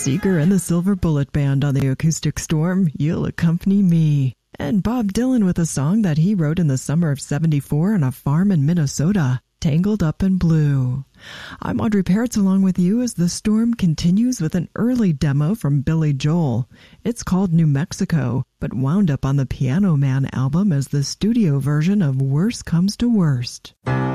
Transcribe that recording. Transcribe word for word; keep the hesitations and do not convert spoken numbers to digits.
Seeger and the Silver Bullet Band on the Acoustic Storm, You'll Accompany Me. And Bob Dylan with a song that he wrote in the summer of seventy-four on a farm in Minnesota, Tangled Up in Blue. I'm Audrey Peretz along with you as the storm continues with an early demo from Billy Joel. It's called New Mexico, but wound up on the Piano Man album as the studio version of Worst Comes to Worst.